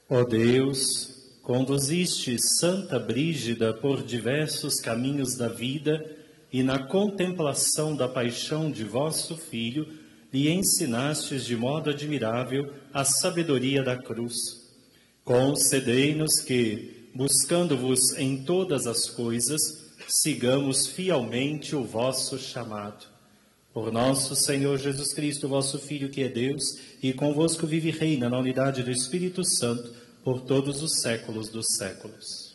Ó Deus, conduziste Santa Brígida por diversos caminhos da vida e na contemplação da paixão de vosso Filho, lhe ensinastes de modo admirável a sabedoria da cruz. Concedei-nos que, buscando-vos em todas as coisas, sigamos fielmente o vosso chamado. Por nosso Senhor Jesus Cristo, vosso Filho, que é Deus, e convosco vive e reina na unidade do Espírito Santo, por todos os séculos dos séculos.